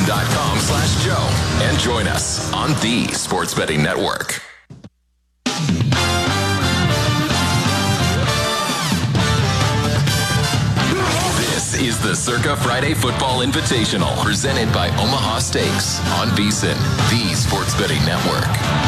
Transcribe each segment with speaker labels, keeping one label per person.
Speaker 1: VSiN.com/Joe and join us on the Sports Betting Network. This is the Circa Friday Football Invitational, presented by Omaha Steaks on VSiN, the Sports Betting Network.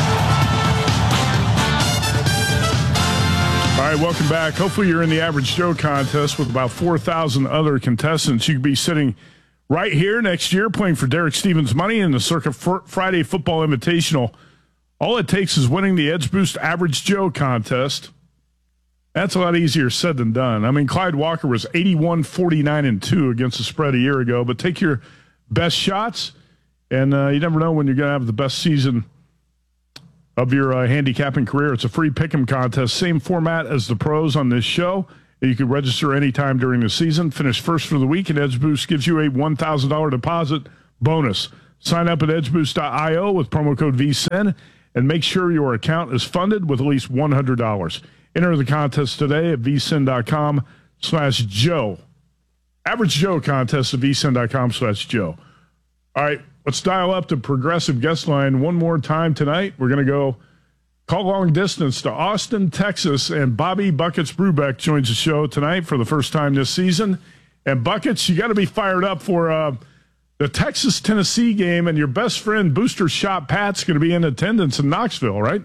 Speaker 2: All right, welcome back. Hopefully you're in the Average Joe contest with about 4,000 other contestants. You could be sitting right here next year playing for Derek Stevens money in the Circa Friday Football Invitational. All it takes is winning the Edge Boost Average Joe contest. That's a lot easier said than done. I mean, Clyde Walker was 81-49-2 against the spread a year ago, but take your best shots, and you never know when you're going to have the best season of your handicapping career. It's a free pick'em contest, same format as the pros on this show. You can register anytime during the season. Finish first for the week, and Edge Boost gives you a $1,000 deposit bonus. Sign up at edgeboost.io with promo code VSiN, and make sure your account is funded with at least $100. Enter the contest today at vsin.com/Joe. Average Joe contest at vsin.com/Joe. All right, let's dial up the Progressive guest line one more time tonight. We're going to go call long distance to Austin, Texas, and Bobby Buckets Brubeck joins the show tonight for the first time this season. And Buckets, you got to be fired up for the Texas-Tennessee game, and your best friend Booster Shot Pat's going to be in attendance in Knoxville, right?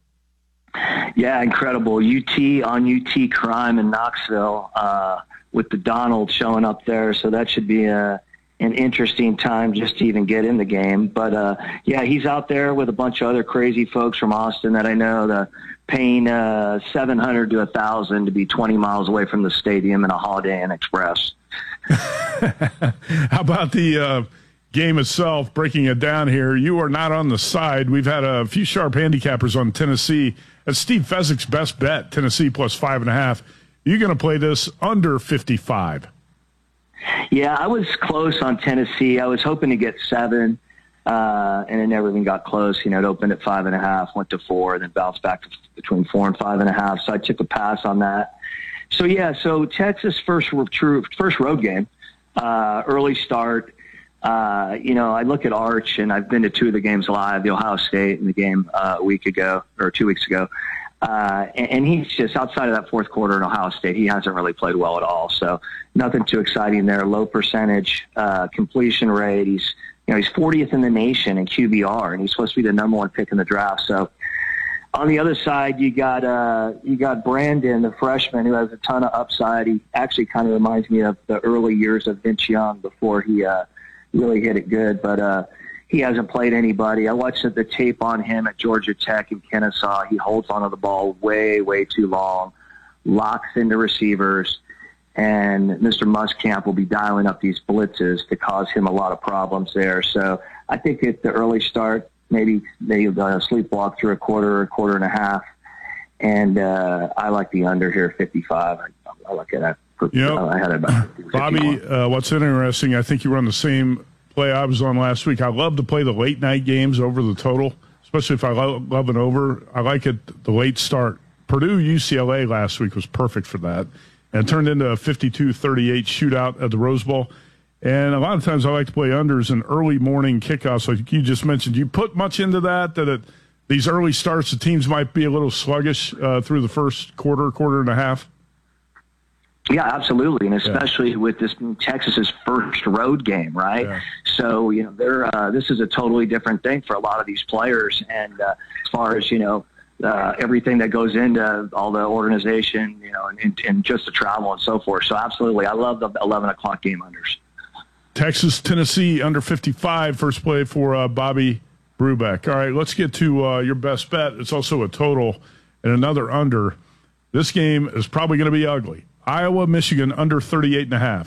Speaker 3: Yeah, incredible. UT on UT crime in Knoxville with the Donald showing up there. So that should be an interesting time just to even get in the game. But, yeah, he's out there with a bunch of other crazy folks from Austin that I know, paying $700 to $1,000 to be 20 miles away from the stadium in a Holiday Inn Express.
Speaker 2: How about the game itself, breaking it down here? You are not on the side. We've had a few sharp handicappers on Tennessee. That's Steve Fezzik's best bet, Tennessee plus 5.5. You're going to play this under 55.
Speaker 3: Yeah, I was close on Tennessee. I was hoping to get 7, and it never even got close. You know, it opened at 5.5, went to 4, then bounced back to between 4 and 5.5. So I took a pass on that. So, yeah, so Texas first road game, early start. You know, I look at Arch, and I've been to 2 of the games live, the Ohio State and the game a week ago or 2 weeks ago. And he's just outside of that fourth quarter in Ohio State, he hasn't really played well at all. So nothing too exciting there. Low percentage completion rate. He's 40th in the nation in QBR, and he's supposed to be the number 1 pick in the draft. So on the other side, you got Brandon, the freshman, who has a ton of upside. He actually kind of reminds me of the early years of Vince Young before he really hit it good, but he hasn't played anybody. I watched the tape on him at Georgia Tech in Kennesaw. He holds onto the ball way, way too long, locks into receivers, and Mr. Muskamp will be dialing up these blitzes to cause him a lot of problems there. So I think at the early start, maybe they sleepwalk through a quarter and a half, and I like the under here, 55. I like it at. I had it about 50,
Speaker 2: Bobby, what's interesting, I think you were on the same play I was on last week. I love to play the late night games over the total, especially if I love an over. I like it, the late start. Purdue UCLA last week was perfect for that, and it turned into a 52-38 shootout at the Rose Bowl. And a lot of times I like to play unders in early morning kickoffs, like you just mentioned. You put much into that these early starts, the teams might be a little sluggish through the first quarter and a half?
Speaker 3: Yeah, absolutely, and especially with this Texas's first road game, right? Yeah. So this is a totally different thing for a lot of these players, and as far as everything that goes into all the organization, and just the travel and so forth. So absolutely, I love the 11 o'clock game unders.
Speaker 2: Texas, Tennessee under 55. First play for Bobby Brubeck. All right, let's get to your best bet. It's also a total and another under. This game is probably going to be ugly. Iowa, Michigan, under 38.5.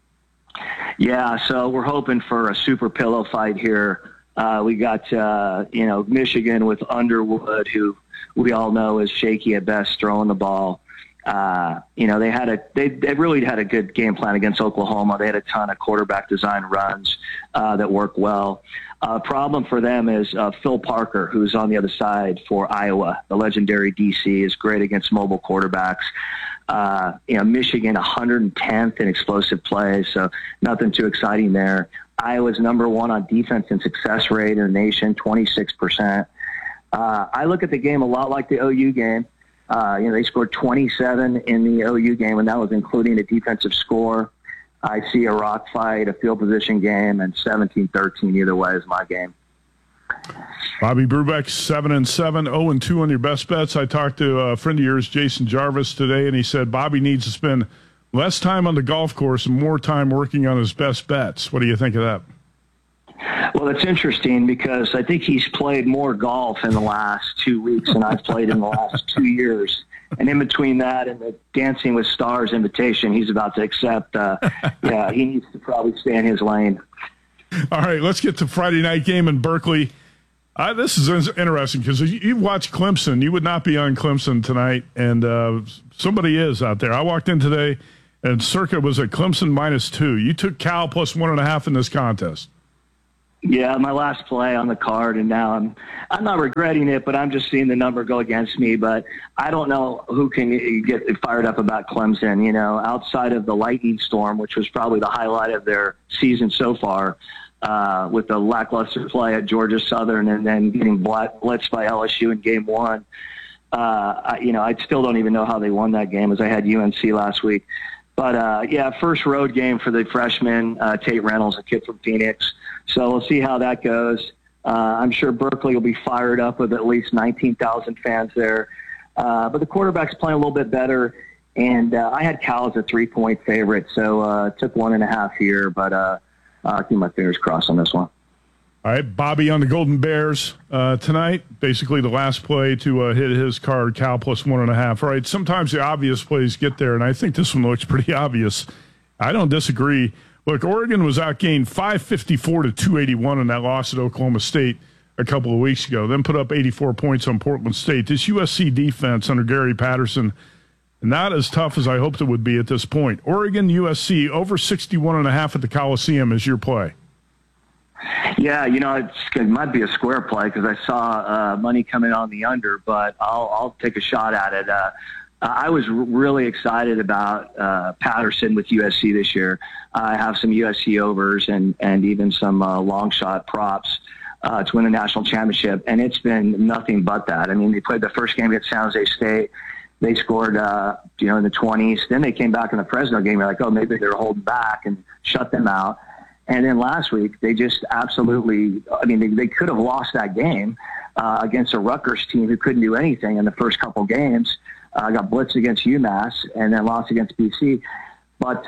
Speaker 3: Yeah, so we're hoping for a super pillow fight here. We got, Michigan with Underwood, who we all know is shaky at best throwing the ball. They really had a good game plan against Oklahoma. They had a ton of quarterback design runs that worked well. Problem for them is Phil Parker, who's on the other side for Iowa. The legendary DC is great against mobile quarterbacks. Michigan 110th in explosive plays, so nothing too exciting there. Iowa's number one on defense and success rate in the nation, 26%. I look at the game a lot like the OU game. They scored 27 in the OU game, and that was including a defensive score. I see a rock fight, a field position game, and 17-13 either way is my game.
Speaker 2: Bobby Brubeck, 7-7, 0-2 on your best bets. I talked to a friend of yours, Jason Jarvis, today, and he said Bobby needs to spend less time on the golf course and more time working on his best bets. What do you think of that?
Speaker 3: Well, it's interesting because I think he's played more golf in the last 2 weeks than I've played in the last 2 years. And in between that and the Dancing with Stars invitation he's about to accept, he needs to probably stay in his lane.
Speaker 2: All right, let's get to Friday night game in Berkeley. This is interesting because you've watched Clemson. You would not be on Clemson tonight, and somebody is out there. I walked in today, and Circa was at Clemson -2. You took Cal plus 1.5 in this contest.
Speaker 3: Yeah, my last play on the card, and now I'm not regretting it, but I'm just seeing the number go against me. But I don't know who can get fired up about Clemson, outside of the lightning storm, which was probably the highlight of their season so far, with the lackluster play at Georgia Southern and then getting blitzed by LSU in game one. I still don't even know how they won that game, as I had UNC last week. But, first road game for the freshman, Tate Reynolds, a kid from Phoenix. So we'll see how that goes. I'm sure Berkeley will be fired up with at least 19,000 fans there. But the quarterback's playing a little bit better. And I had Cal as a 3-point favorite, so took 1.5 here. But I'll keep my fingers crossed on this one.
Speaker 2: All right, Bobby on the Golden Bears tonight. Basically the last play to hit his card, Cal plus 1.5. All right, sometimes the obvious plays get there, and I think this one looks pretty obvious. I don't disagree. Look, Oregon was outgained 554 to 281 in that loss at Oklahoma State a couple of weeks ago, then put up 84 points on Portland State. This USC defense under Gary Patterson, not as tough as I hoped it would be at this point. Oregon, USC, over 61.5 at the Coliseum is your play.
Speaker 3: Yeah, it might be a square play because I saw money coming on the under, but I'll take a shot at it. I was really excited about Patterson with USC this year. I have some USC overs and even some long shot props to win the national championship, and it's been nothing but that. I mean, they played the first game against San Jose State. They scored, in the 20s. Then they came back in the Fresno game. You're like, oh, maybe they're holding back and shut them out. And then last week, they just absolutely, they could have lost that game against a Rutgers team who couldn't do anything in the first couple games. Got blitzed against UMass and then lost against BC. But,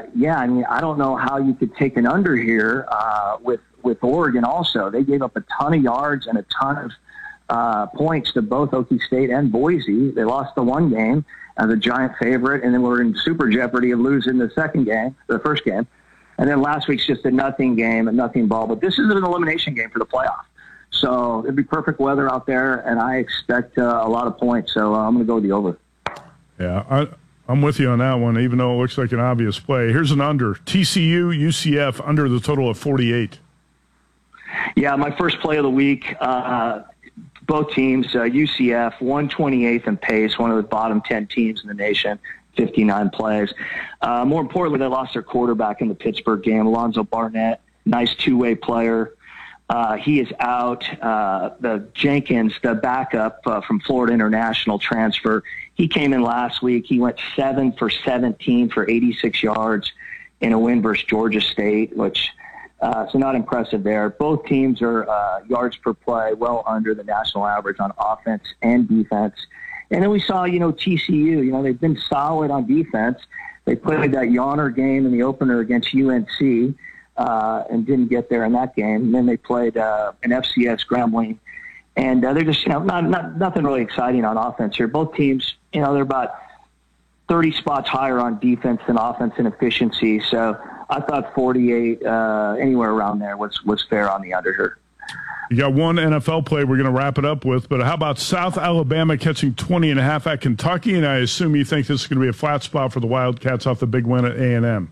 Speaker 3: I don't know how you could take an under here with Oregon also. They gave up a ton of yards and a ton of points to both Okie State and Boise. They lost the one game as a giant favorite, and then we're in super jeopardy of losing the first game. And then last week's just a nothing game, a nothing ball. But this is an elimination game for the playoff. So it'd be perfect weather out there, and I expect a lot of points. So I'm going to go with the over.
Speaker 2: Yeah, I'm with you on that one, even though it looks like an obvious play. Here's an under. TCU, UCF, under the total of 48.
Speaker 3: Yeah, my first play of the week, both teams, UCF, 128th in pace, one of the bottom 10 teams in the nation. 59 plays. More importantly, they lost their quarterback in the Pittsburgh game, Alonzo Barnett, nice two-way player. He is out. The Jenkins, the backup from Florida International transfer, he came in last week. He went 7 for 17 for 86 yards in a win versus Georgia State, which so not impressive there. Both teams are yards per play well under the national average on offense and defense. And then we saw, TCU, they've been solid on defense. They played that yawner game in the opener against UNC and didn't get there in that game. And then they played an FCS Grambling. And they're just, nothing really exciting on offense here. Both teams, they're about 30 spots higher on defense than offense and efficiency. So I thought 48, anywhere around there was fair on the under here.
Speaker 2: You got one NFL play we're going to wrap it up with, but how about South Alabama catching 20.5 at Kentucky? And I assume you think this is going to be a flat spot for the Wildcats off the big win at A&M.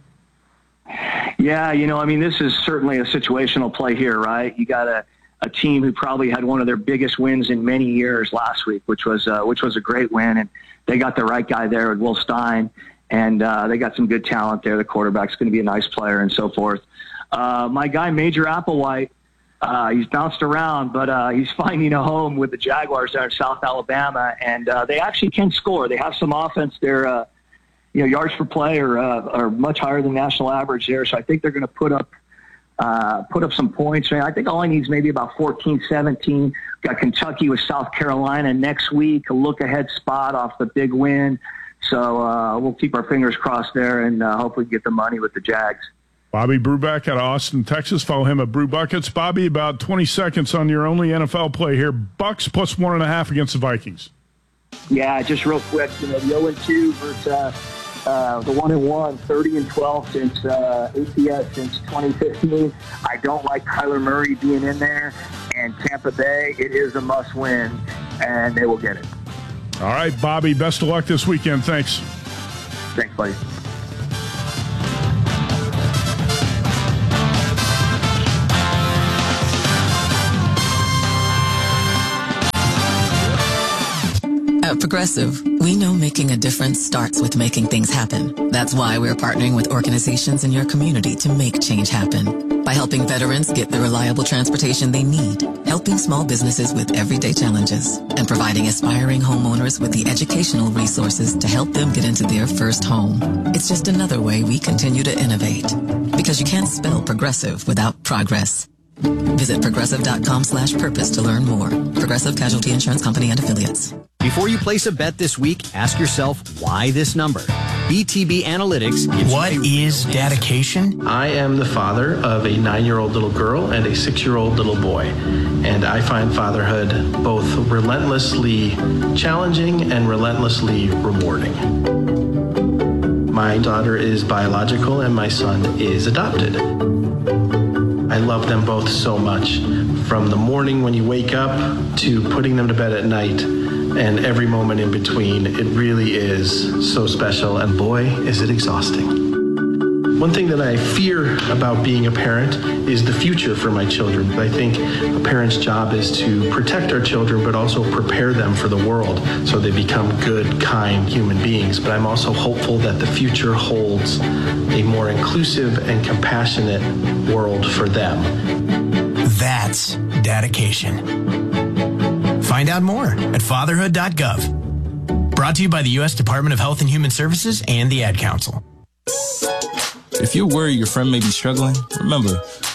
Speaker 3: Yeah, this is certainly a situational play here, right? You got a team who probably had one of their biggest wins in many years last week, which was a great win, and they got the right guy there with Will Stein, and they got some good talent there. The quarterback's going to be a nice player and so forth. My guy, Major Applewhite, he's bounced around, but he's finding a home with the Jaguars there in South Alabama, and they actually can score. They have some offense there. Yards per play are much higher than national average there, so I think they're going to put up some points. I think all he needs maybe about 14, 17. Got Kentucky with South Carolina next week, a look-ahead spot off the big win. So we'll keep our fingers crossed there and hopefully get the money with the Jags.
Speaker 2: Bobby Bruback out of Austin, Texas. Follow him at Brew Buckets. Bobby, about 20 seconds on your only NFL play here. Bucks plus 1.5 against the Vikings.
Speaker 3: Yeah, just real quick. The 0-2 versus the 1-1, 30-12 since ATS since 2015. I don't like Kyler Murray being in there. And Tampa Bay, it is a must-win, and they will get it.
Speaker 2: All right, Bobby, best of luck this weekend. Thanks.
Speaker 3: Thanks, buddy.
Speaker 4: At Progressive, we know making a difference starts with making things happen. That's why we're partnering with organizations in your community to make change happen. By helping veterans get the reliable transportation they need, helping small businesses with everyday challenges, and providing aspiring homeowners with the educational resources to help them get into their first home. It's just another way we continue to innovate. Because you can't spell progressive without progress. Visit progressive.com/purpose to learn more. Progressive Casualty Insurance Company and Affiliates.
Speaker 5: Before you place a bet this week, ask yourself, why this number? BTB Analytics gives
Speaker 6: What is dedication?
Speaker 7: I am the father of a 9-year-old little girl and a 6-year-old little boy. And I find fatherhood both relentlessly challenging and relentlessly rewarding. My daughter is biological and my son is adopted. I love them both so much. From the morning when you wake up to putting them to bed at night and every moment in between, it really is so special, and boy, is it exhausting. One thing that I fear about being a parent is the future for my children. I think a parent's job is to protect our children, but also prepare them for the world so they become good, kind human beings. But I'm also hopeful that the future holds a more inclusive and compassionate world for them.
Speaker 6: That's dedication. Find out more at fatherhood.gov. Brought to you by the U.S. Department of Health and Human Services and the Ad Council.
Speaker 8: If you're worried your friend may be struggling, remember,